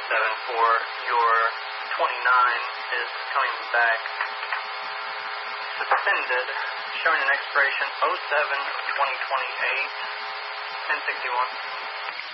for your 29 is coming back suspended, showing an expiration 07 of 2028, 1061.